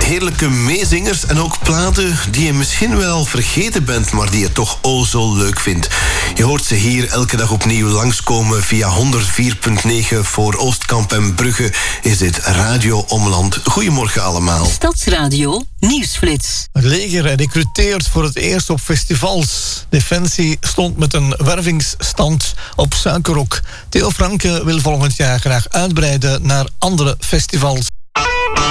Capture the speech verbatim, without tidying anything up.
heerlijke meezingers en ook platen die je misschien wel vergeten bent, maar die je toch o zo leuk vindt. Je hoort ze hier elke dag opnieuw langskomen via honderd vier komma negen voor Oostkamp en Brugge. Is dit Radio Omland. Goedemorgen allemaal. Stadsradio Nieuwsflits. Het leger recruteert voor het eerst op festivals. Defensie stond met een wervingsstand op Suikerrok. Theo Franke wil volgend jaar graag uitbreiden naar andere festivals.